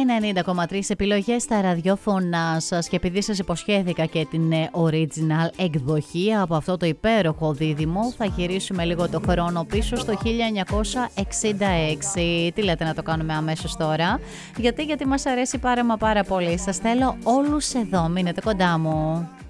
90,3 επιλογές στα ραδιόφωνα σας, και επειδή σας υποσχέθηκα και την original εκδοχή από αυτό το υπέροχο δίδυμο, θα γυρίσουμε λίγο το χρόνο πίσω στο 1966. Τι λέτε να το κάνουμε αμέσως τώρα? Γιατί μας αρέσει πάρα πολύ. Σας θέλω όλους εδώ, μείνετε κοντά μου.